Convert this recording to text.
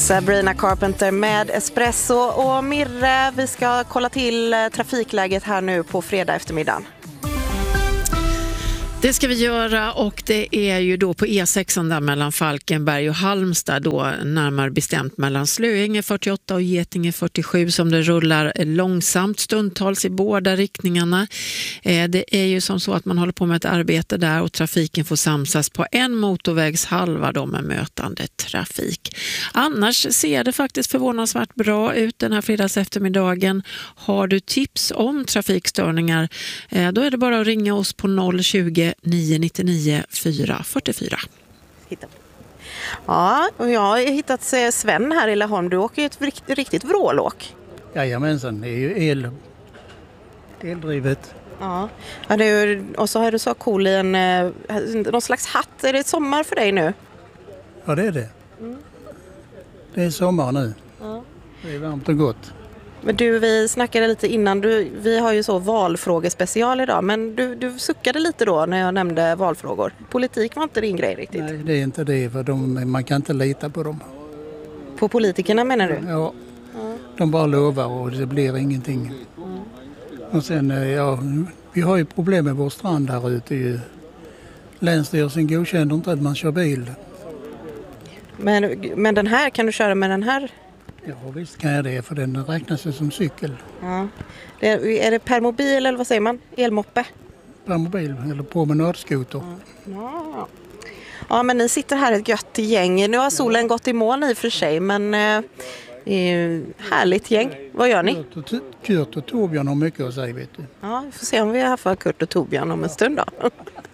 Sabrina Carpenter med Espresso och Mirre, vi ska kolla till trafikläget här nu på fredag eftermiddagen. Det ska vi göra och det är ju då på E6 där mellan Falkenberg och Halmstad, då närmare bestämt mellan Slöinge 48 och Getinge 47 som det rullar långsamt stundtals i båda riktningarna. Det är ju som så att man håller på med ett arbete där och trafiken får samsas på en motorvägshalva då med mötande trafik. Annars ser det faktiskt förvånansvärt bra ut den här fredags eftermiddagen. Har du tips om trafikstörningar, då är det bara att ringa oss på 020 999 444. Ja, och jag har hittat Sven här i Laholm. Du åker ju ett riktigt vrålåk. Jajamensan, det är ju eldrivet. Ja, och så har du så cool i någon slags hatt. Är det sommar för dig nu? Ja, det är det. Det är sommar nu. Ja. Det är varmt och gott. Men du, vi snackade lite innan, vi har ju så valfrågespecial idag, men du suckade lite då när jag nämnde valfrågor. Politik var inte din grej riktigt. Nej, det är inte det, för man kan inte lita på dem. På politikerna menar du? Ja, de bara lovar och det blir ingenting. Och sen, vi har ju problem med vår strand här ute. Länsstyrelsen godkänner inte att man kör bil. Men den här, kan du köra med den här? Ja, visst kan jag det, för den räknas ju som cykel. Ja. Är det permobil eller vad säger man? Elmoppe? Permobil eller promenadskoter. Ja, men ni sitter här ett gött gäng. Nu har solen gått i moln i och för sig, men härligt gäng. Vad gör ni? Kurt och Torbjörn har mycket att säga, vet du. Ja, vi får se om vi har för Kurt och Torbjörn om en stund då.